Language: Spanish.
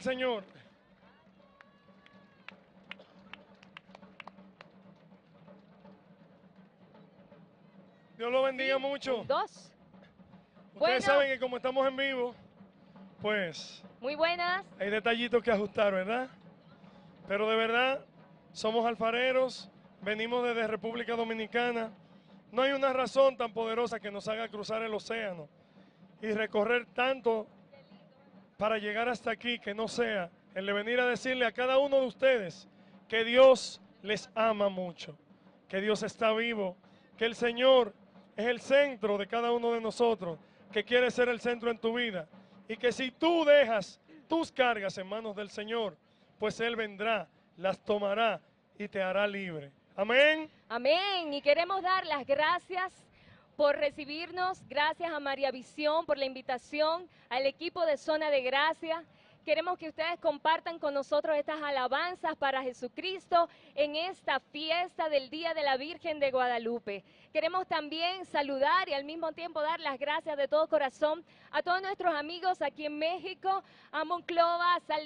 Señor. Dios lo bendiga mucho. Dos. Ustedes Bueno. saben que como estamos en vivo, pues Muy buenas. hay detallitos que ajustar, ¿verdad? Pero de verdad, somos alfareros, venimos desde República Dominicana. No hay una razón tan poderosa que nos haga cruzar el océano y recorrer tanto para llegar hasta aquí que no sea el de venir a decirle a cada uno de ustedes que Dios les ama mucho, que Dios está vivo, que el Señor es el centro de cada uno de nosotros, que quiere ser el centro en tu vida y que si tú dejas tus cargas en manos del Señor, pues Él vendrá, las tomará y te hará libre. Amén. Amén. Y queremos dar las gracias por recibirnos. Gracias a María Visión por la invitación, al equipo de Zona de Gracia. Queremos que ustedes compartan con nosotros estas alabanzas para Jesucristo en esta fiesta del Día de la Virgen de Guadalupe. Queremos también saludar y al mismo tiempo dar las gracias de todo corazón a todos nuestros amigos aquí en México, a Monclova,